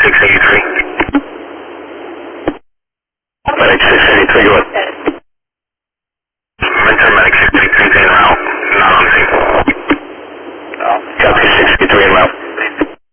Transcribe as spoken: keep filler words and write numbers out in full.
six eighty-three. Medic six eighty-three, go ahead. Mentor Medic six eighty-three is en route, not on scene. Copy six eighty-three en route.